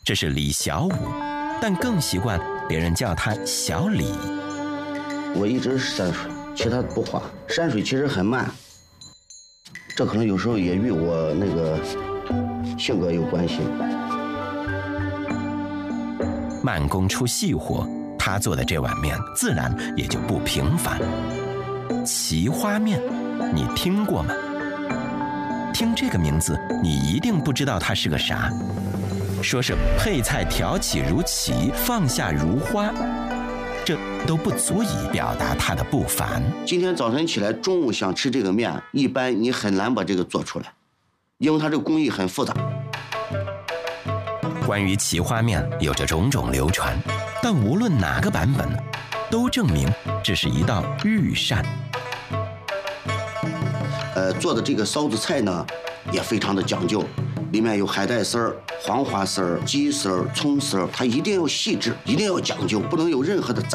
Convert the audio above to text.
这是李小武，但更习惯别人叫他小李。 我一直是山水，其他不画。山水其实很慢，这可能有时候也与我那个性格有关系。 慢工出细活，他做的这碗面自然也就不平凡。奇花面，你听过吗？听这个名字，你一定不知道它是个啥。说是配菜挑起如棋，放下如花，这都不足以表达它的不凡。 今天早晨起来，中午想吃这个面，一般你很难把这个做出来，因为它这个工艺很复杂。 关于奇花面有着种种流传，但无论哪个版本，都证明这是一道御膳。 做的这个臊子菜呢，也非常的讲究，里面有海带丝儿、黄花丝儿、鸡丝儿、葱丝儿，它一定要细致，一定要讲究，不能有任何的杂